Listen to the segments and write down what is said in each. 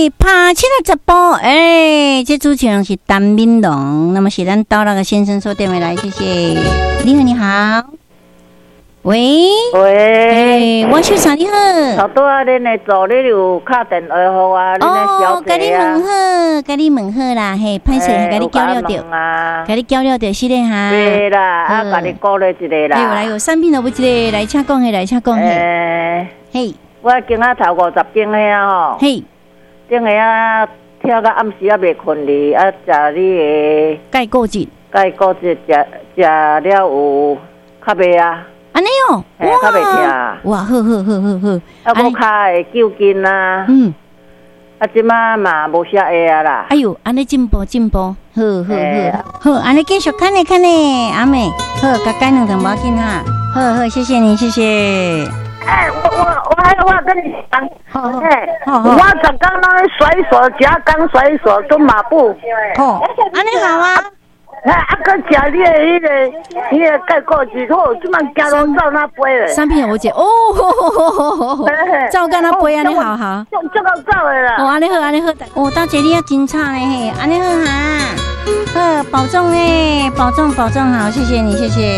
拍710步，这主持人是陈敏龙，那么是咱到那个先生所电话来，谢谢。你好，你好。喂，我秀啥你好？ 头拄啊，恁的助理有敲电话给我啊，恁的小姐啊。 甲你问好啦，嘿，歹势，甲你交流着，甲你交流着是咧哈。 对啦，甲你鼓励一个啦。 来有产品都不一个，来请讲来请讲嘿。 我今仔头50斤的啊吼。嘿。顶个啊，跳到暗时啊袂困哩，啊食你的钙固质， 食了有较袂啊。 安尼哦， 较袂痛。 哇，好。 啊，我骹会揪筋啊。啊，即马嘛无啥会啊啦。 哎哟，安尼进步，好，安尼继续看咧，阿妹，好，甲改两顿无要紧哈。好，谢谢你，谢谢。 我跟你讲，我刚刚那甩手夹钢甩手跟马步， 安尼好啊。 个食你的钙固质好，即摆行路走那飞咧。 产品有一个走干那飞安尼好。 这个走的啦。 安尼好。大姐你也真差咧嘿，安尼好哈。好，保重保重好，谢谢你，谢谢。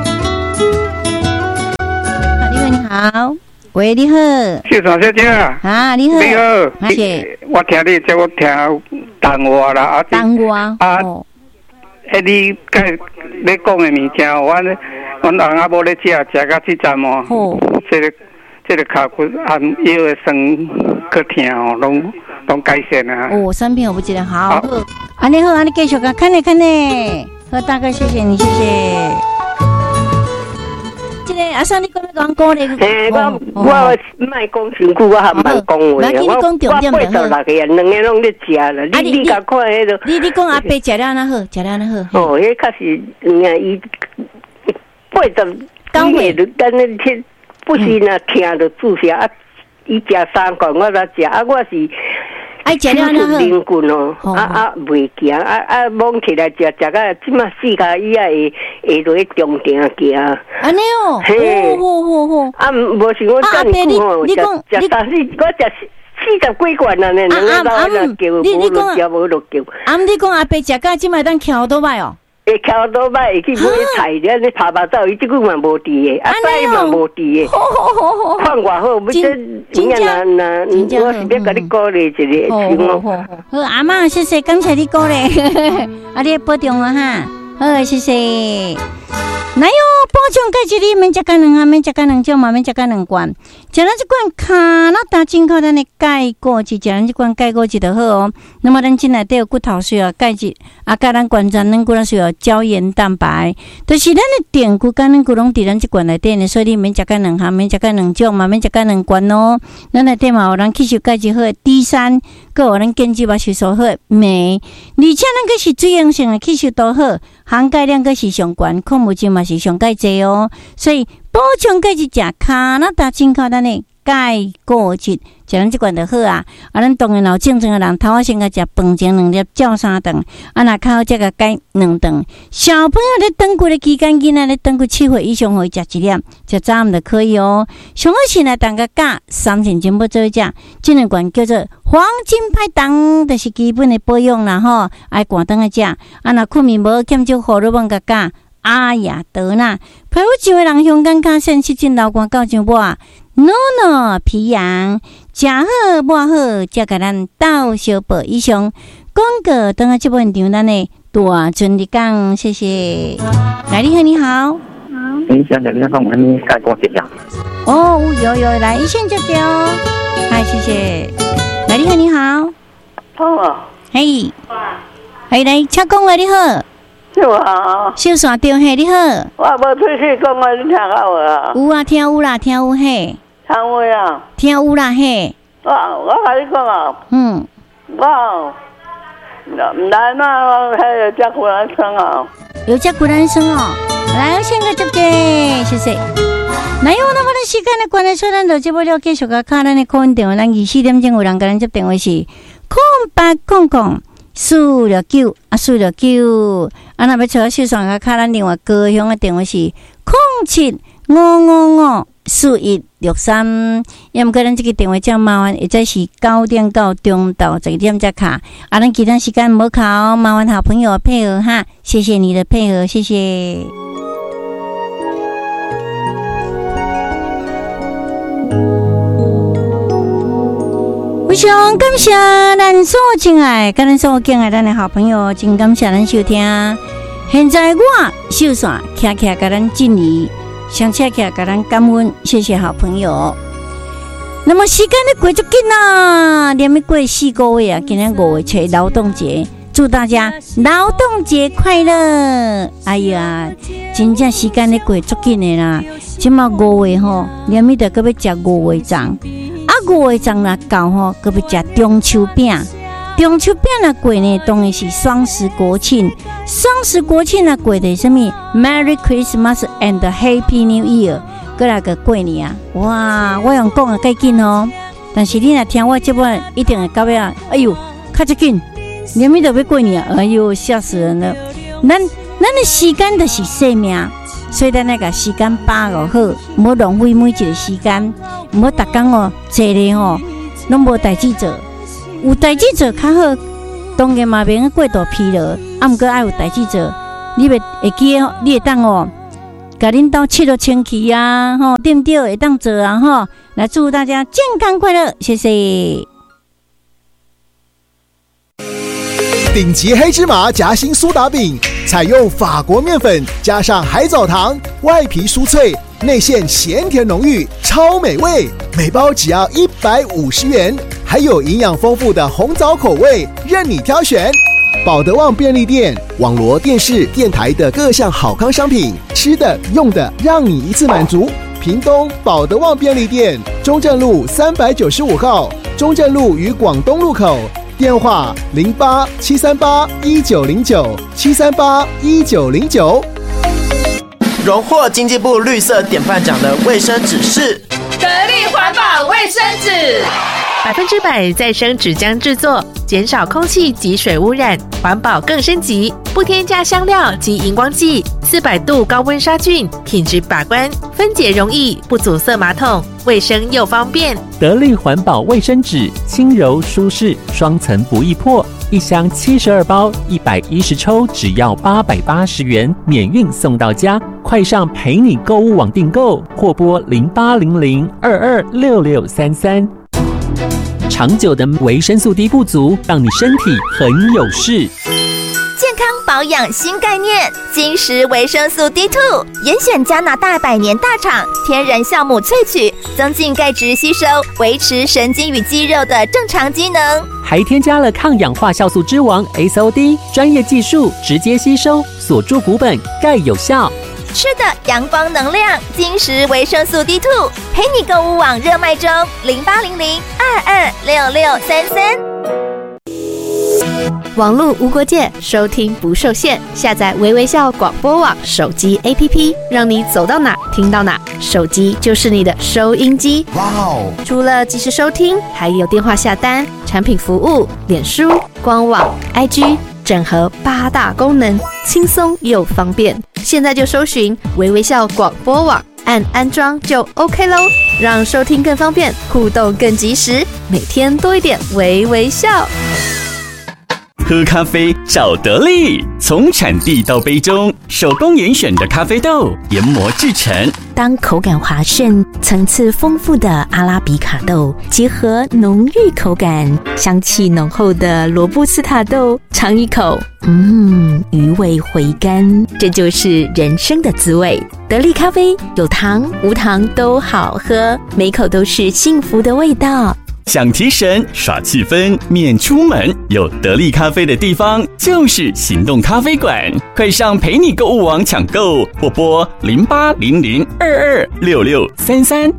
你好。喂，你好， 秀爽小姐啊，你好， 你好， 谢谢。 我听你叫我听谈话啦， 谈话你该你讲的物件，我人阿无咧食到这站哦，这个脚骨按腰的酸可疼哦，拢改善啊。 产品我不记得好，安尼好，安尼继续看咧，好，大哥，谢谢你，谢谢。阿嫂，你讲鼓励？ 我卖讲辛苦，我还蛮讲话。 那你讲重点就好。 两个拢咧食啦，你甲看迄个。 你讲阿伯食了那好， 迄确实，伊80岁跟那天不是那听着注射啊，伊食3罐我才食啊，我是。 爱食了那好， 灵棍哦，袂行，摸起来食到即马4脚以啊会落去中庭行。 安尼哦， 好。啊，无像我遮尼久吼，食我食40几罐了呢，两个老人叫无落叫。 你讲阿伯食到即马当翘倒摆哦。 会翘倒摆会去买菜了，你拍拍走，伊即句嘛无伫诶，啊菜嘛无伫诶，看偌好，要真那，我是要甲你鼓励一个， 好，阿嬷，谢谢，感谢你鼓励，啊，你保重啊哈，好，谢谢。来哟，补充钙质，你免食干两免食干两种嘛，免食干两罐。食咱这罐卡那大进口咱的钙固质，食咱这罐钙固质就好哦。那么咱进来都有骨头需要钙质，甲咱关节软骨头需要胶原蛋白，就是咱的电骨跟软骨拢伫咱这罐内底呢，所以你免食干两项，免食干两种嘛，免食干两罐哦。咱内底嘛有咱吸收钙质好的 D3，搁有咱根茎嘛吸收好的镁，而且咱个是水溶性的吸收都好。含钙量个是上悬，矿物质嘛是上钙济哦，所以补充钙质食加拿大进口咱的钙固质，食咱即罐就好啊。啊，咱当然老正常的人，头仔先甲食饭前2粒，照3顿，啊，若较好则甲改2顿。小朋友咧长骨的期间，囡仔咧长骨7岁以上，可以食1粒，食早暗就可以哦。上好是来当个加3钱全部做食，这两罐叫做黄金派糖，就是基本的保养啦吼，爱寒顿个食。啊，若困眠无减少荷尔蒙个加。阿呀得啦，皮肤一个人香港较sen湿疹流汗到上抹，no 皮痒，食好抹好，才甲咱斗小宝以上。广告等下这部现场咱的大尊的讲，谢谢。来，你好，你好。 你想你讲我你改过一样。 哦，有来一线就对哦。嗨，谢谢。来，你好，你好。 哦。 嘿。嘿，来，请讲话，你好。 好， 小线对嘿，你好。 我无出去讲话，你听到无啊？ 有啊，听有啦，听有嘿。 听有啊？ 听有啦嘿。 我甲你讲啊。我来嘛，还有只骨兰生啊。 有只骨兰生哦，来，我先个接接，谢谢。来，我那么的时间的关系，咱就这不了继续个看咱的空电话，咱24点钟有人跟咱接电话是0800。469啊，469啊，那要找小爽个卡咱电话高雄的电话是075554 4163，要么个咱这个电话叫麻烦，或者是9点到中到10点才卡。咱其他时间无卡哦，麻烦好朋友配合哈，谢谢你的配合，谢谢。非常感谢咱所亲爱，跟咱所敬爱咱的好朋友，真感谢咱收听。现在我秀伞徛徛给咱敬礼，上车徛给咱感恩，谢谢好朋友。那么时间咧过足紧啊，连要过4个月啊，今天5月7劳动节，祝大家劳动节快乐！哎呀，真正时间咧过足紧的啦，即马5月吼，连咪得搁要食5月粽。5月粽若到吼，搁要食中秋饼。中秋饼若过呢，当然是双十国庆。双十国庆若过的什么 ？Merry Christmas and Happy New Year， 过来个过年啊！哇，我用讲啊介紧哦，但是你若听我节目，一定会到尾啊！哎呦，较只紧，连咪都要过年，哎呦，吓死人了！咱的时间就是生命。所以咱那个时间把握好，唔好浪费每一个时间，唔好逐工哦，坐咧吼，拢无代志做。有代志做较好，当然嘛免过度疲劳，毋过爱有代志做，你会记哦，你会当哦，甲恁兜切落清气啊，吼，定着会当做啊，吼，来祝大家健康快乐，谢谢。 顶级黑芝麻夹心苏打饼，采用法国面粉加上海藻糖，外皮酥脆，内馅咸甜浓郁，超美味。每包只要150元，还有营养丰富的红枣口味，任你挑选。保德旺便利店网罗电视、电台的各项好康商品，吃的、用的，让你一次满足。屏东保德旺便利店，中正路395号，中正路与广东路口。电话08-738-1909，738-1909。 荣获经济部绿色典范奖的卫生纸是得力环保卫生纸 ，100%再生纸浆制作，减少空气及水污染，环保更升级，不添加香料及荧光剂，400度高温杀菌，品质把关，分解容易，不阻塞马桶，卫生又方便。 得力环保卫生纸，轻柔舒适，双层不易破，一箱72包，110抽，只要880元，免运送到家。快上陪你购物网订购，或拨0800226633。长久的维生素 D 不足，让你身体很有事。 健康保养新概念，金石维生素 D2， 严选加拿大100年大厂天然酵母萃取，增进钙质吸收，维持神经与肌肉的正常机能， 还添加了抗氧化酵素之王 SOD， 专业技术直接吸收，锁住骨本，钙有效。 吃的阳光能量，金石维生素 D2， 陪你购物网热卖中，0800226633。 网络无国界，收听不受限。下载微微笑广播网手机 APP， 让你走到哪听到哪，手机就是你的收音机。哇哦！除了即时收听，还有电话下单、产品服务、脸书、官网、IG， 整合8大功能，轻松又方便。现在就搜寻微微笑广播网，按安装就 OK 咯，让收听更方便，互动更及时，每天多一点微微笑。 喝咖啡找得力，从产地到杯中，手工严选的咖啡豆研磨制成。 当口感滑顺、层次丰富的阿拉比卡豆结合浓郁口感、香气浓厚的罗布斯塔豆，尝一口，余味回甘，这就是人生的滋味。得力咖啡有糖无糖都好喝，每口都是幸福的味道。 想提神耍气氛免出门，有得力咖啡的地方就是行动咖啡馆，快上陪你购物网抢购，或拨0800226633。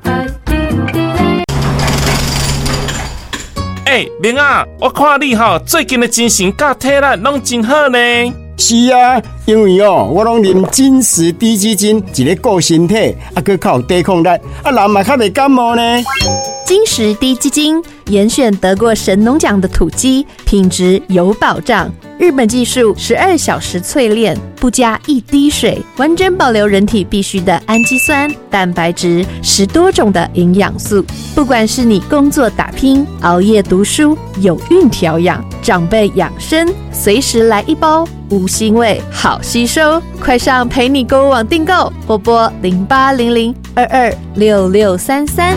明啊，我看你最近的精神甲体力拢真好呢。 是啊，因为我拢啉金石低基金，一个顾身体，还佫较有抵抗力，人嘛较袂感冒呢。 金石滴基金严选得过神农奖的土鸡，品质有保障。日本技术12小时淬炼，不加一滴水，完整保留人体必需的氨基酸、蛋白质，10多种的营养素。不管是你工作打拼、熬夜读书、有孕调养、长辈养生，随时来一包，无腥味，好吸收。快上陪你购物网订购，拨拨0800226633。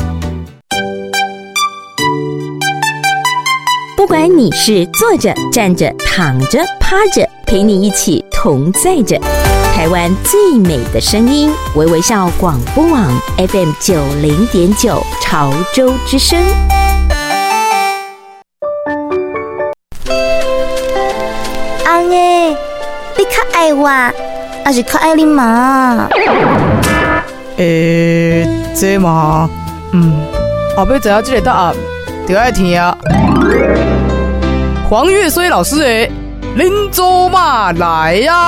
不管你是坐着、站着、躺着、趴着，陪你一起同在着。台湾最美的声音，微微笑广播网 FM 90.9潮州之声。 阿爷，你较爱我，还是较爱你妈？ 这嘛，后尾知影这个答案，就爱听啊。黄月衰老师的，恁祖妈来呀！